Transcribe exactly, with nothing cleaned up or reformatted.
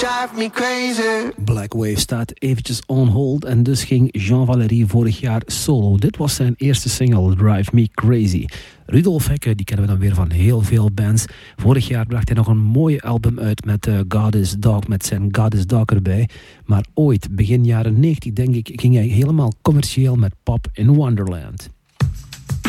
drive me crazy. Black Wave staat eventjes on hold en dus ging Jean Valery vorig jaar solo. Dit was zijn eerste single, Drive Me Crazy. Rudolf Hekke, die kennen we dan weer van heel veel bands. Vorig jaar bracht hij nog een mooie album uit met uh, God is Dog, met zijn God is Dog erbij. Maar ooit, begin jaren negentig denk ik, ging hij helemaal commercieel met Pop in Wonderland.